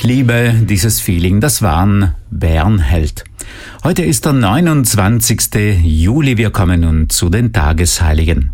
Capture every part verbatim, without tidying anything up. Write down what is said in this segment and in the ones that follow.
Ich liebe dieses Feeling, das waren Bernheld. Heute ist der neunundzwanzigste Juli, wir kommen nun zu den Tagesheiligen.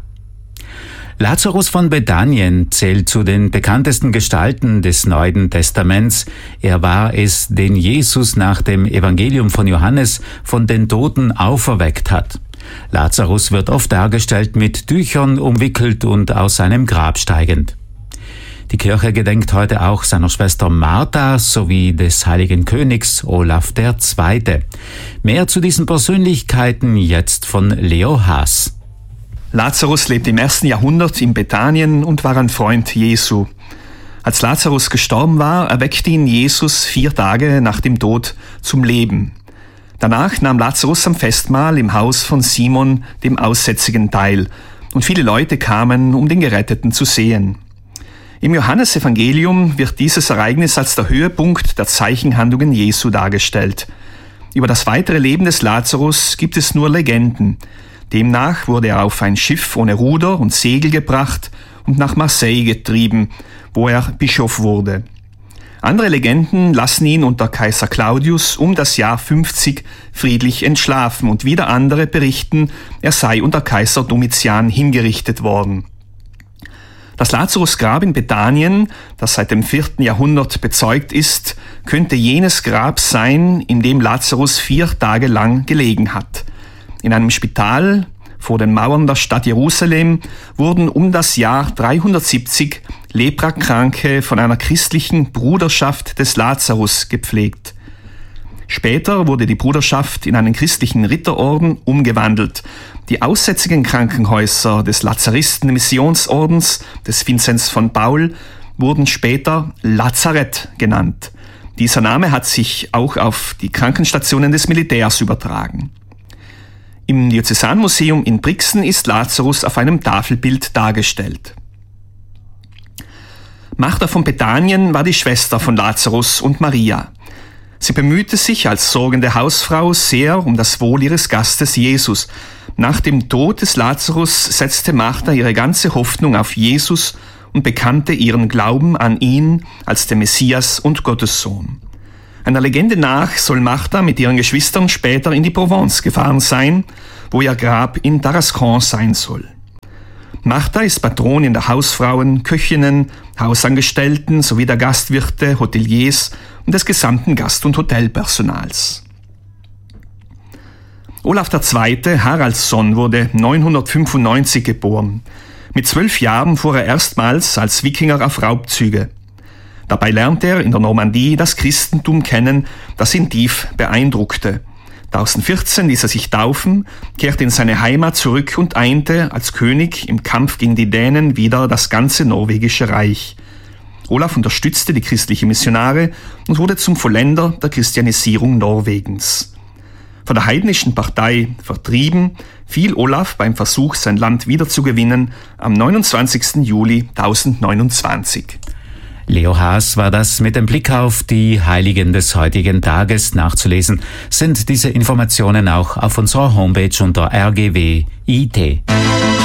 Lazarus von Bethanien zählt zu den bekanntesten Gestalten des Neuen Testaments. Er war es, den Jesus nach dem Evangelium von Johannes von den Toten auferweckt hat. Lazarus wird oft dargestellt mit Tüchern umwickelt und aus seinem Grab steigend. Die Kirche gedenkt heute auch seiner Schwester Martha sowie des heiligen Königs Olaf der Zweite. Mehr zu diesen Persönlichkeiten jetzt von Leo Haas. Lazarus lebte im ersten Jahrhundert in Bethanien und war ein Freund Jesu. Als Lazarus gestorben war, erweckte ihn Jesus vier Tage nach dem Tod zum Leben. Danach nahm Lazarus am Festmahl im Haus von Simon, dem Aussätzigen, teil, und viele Leute kamen, um den Geretteten zu sehen. Im Johannesevangelium wird dieses Ereignis als der Höhepunkt der Zeichenhandlungen Jesu dargestellt. Über das weitere Leben des Lazarus gibt es nur Legenden. Demnach wurde er auf ein Schiff ohne Ruder und Segel gebracht und nach Marseille getrieben, wo er Bischof wurde. Andere Legenden lassen ihn unter Kaiser Claudius um das Jahr fünfzig friedlich entschlafen und wieder andere berichten, er sei unter Kaiser Domitian hingerichtet worden. Das Lazarusgrab in Bethanien, das seit dem vierten Jahrhundert bezeugt ist, könnte jenes Grab sein, in dem Lazarus vier Tage lang gelegen hat. In einem Spital vor den Mauern der Stadt Jerusalem wurden um das Jahr dreihundertsiebzig Leprakranke von einer christlichen Bruderschaft des Lazarus gepflegt. Später wurde die Bruderschaft in einen christlichen Ritterorden umgewandelt. Die aussätzigen Krankenhäuser des Lazaristen-Missionsordens des Vinzenz von Paul wurden später Lazarett genannt. Dieser Name hat sich auch auf die Krankenstationen des Militärs übertragen. Im Diözesanmuseum in Brixen ist Lazarus auf einem Tafelbild dargestellt. Martha von Bethanien war die Schwester von Lazarus und Maria. Sie bemühte sich als sorgende Hausfrau sehr um das Wohl ihres Gastes Jesus. Nach dem Tod des Lazarus setzte Martha ihre ganze Hoffnung auf Jesus und bekannte ihren Glauben an ihn als den Messias und Gottes Sohn. Einer Legende nach soll Martha mit ihren Geschwistern später in die Provence gefahren sein, wo ihr Grab in Tarascon sein soll. Martha ist Patronin der Hausfrauen, Köchinnen, Hausangestellten sowie der Gastwirte, Hoteliers und des gesamten Gast- und Hotelpersonals. Olaf der Zweite, Haraldsson, wurde neunhundertfünfundneunzig geboren. Mit zwölf Jahren fuhr er erstmals als Wikinger auf Raubzüge. Dabei lernte er in der Normandie das Christentum kennen, das ihn tief beeindruckte. tausendvierzehn ließ er sich taufen, kehrte in seine Heimat zurück und einte als König im Kampf gegen die Dänen wieder das ganze norwegische Reich. Olaf unterstützte die christlichen Missionare und wurde zum Vollender der Christianisierung Norwegens. Von der heidnischen Partei vertrieben, fiel Olaf beim Versuch, sein Land wiederzugewinnen, am neunundzwanzigsten Juli tausendneunundzwanzig. Leo Haas war das. Mit dem Blick auf die Heiligen des heutigen Tages nachzulesen, sind diese Informationen auch auf unserer Homepage unter R G W I T.